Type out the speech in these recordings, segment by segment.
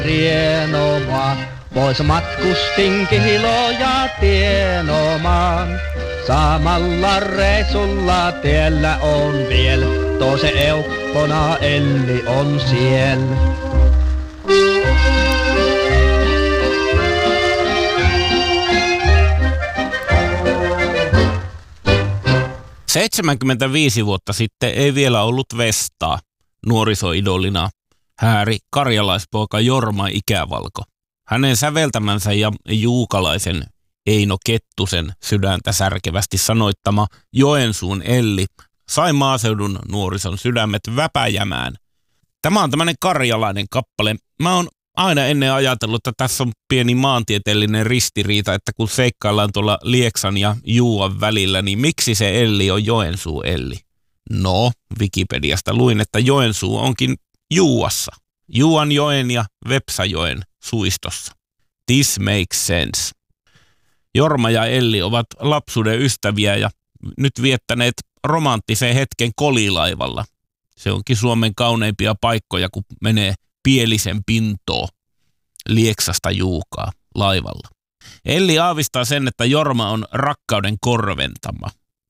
Rienomaa, pois matkustin kiloja tienomaan. Samalla reissulla tiellä on viel, se eukkona Elli on siellä. 75 vuotta sitten ei vielä ollut Vestaa nuorisoidolina hääri karjalaispoika Jorma Ikävalko. Hänen säveltämänsä ja juukalaisen Eino Kettusen sydäntä särkevästi sanoittama Joensuun Elli sai maaseudun nuorison sydämet väpäjämään. Tämä on tämmöinen karjalainen kappale. Mä oon aina ennen ajatellut, että tässä on pieni maantieteellinen ristiriita, että kun seikkaillaan tuolla Lieksan ja Juuan välillä, niin miksi se Elli on Joensuu Elli? No, Wikipediasta luin, että Joensuu onkin Juuassa. Juuanjoen ja Vepsajoen suistossa. This makes sense. Jorma ja Elli ovat lapsuuden ystäviä ja nyt viettäneet romanttisen hetken Kolilaivalla. Se onkin Suomen kauneimpia paikkoja, kun menee Pielisen pintoon Lieksasta Juukaa laivalla. Elli aavistaa sen, että Jorma on rakkauden korventama.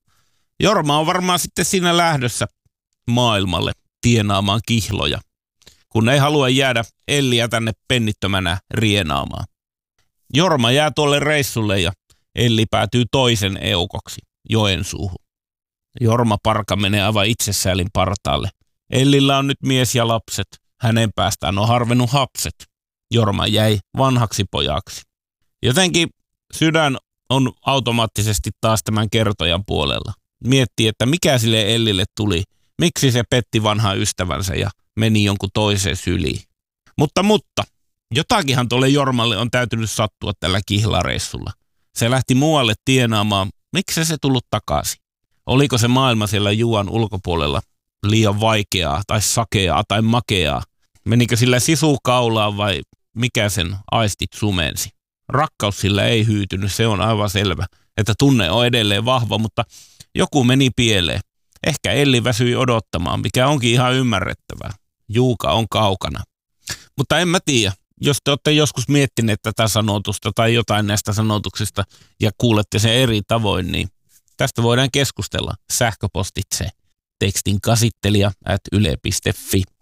Jorma on varmaan sitten siinä lähdössä maailmalle tienaamaan kihloja, kun ei halua jäädä Elliä tänne pennittömänä rienaamaan. Jorma jää tuolle reissulle ja Elli päätyy toisen eukoksi, Joensuuhun. Jorma Parka menee aivan itsesäälin partaalle. Ellillä on nyt mies ja lapset. Hänen päästään on harvennut hapset. Jorma jäi vanhaksi pojaksi. Jotenkin sydän on automaattisesti taas tämän kertojan puolella. Miettii, että mikä sille Ellille tuli. Miksi se petti vanhaa ystävänsä ja meni jonkun toisen syliin. Mutta, jotakinhan tuolle Jormalle on täytynyt sattua tällä kihlareissulla. Se lähti muualle tienaamaan. Miksi se tullut takaisin? Oliko se maailma siellä Juuan ulkopuolella liian vaikeaa tai sakeaa tai makeaa? Menikö sillä sisu kaulaan vai mikä sen aistit sumensi? Rakkaus sillä ei hyytynyt, se on aivan selvä, että tunne on edelleen vahva, mutta joku meni pieleen. Ehkä Elli väsyi odottamaan, mikä onkin ihan ymmärrettävää. Juuka on kaukana. Mutta en mä tiedä, jos te olette joskus miettineet tätä sanotusta tai jotain näistä sanotuksista ja kuulette sen eri tavoin, niin tästä voidaan keskustella sähköpostitse tekstinkäsittelijä@yle.fi.